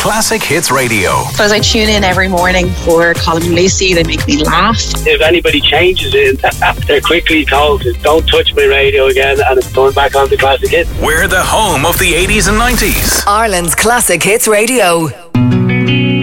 Classic Hits Radio. Because I tune in every morning for Colin and Lucy, they make me laugh. If anybody changes it, they're quickly told, don't touch my radio again, and it's going back on to Classic Hits. We're the home of the 80s and 90s. Ireland's Classic Hits Radio.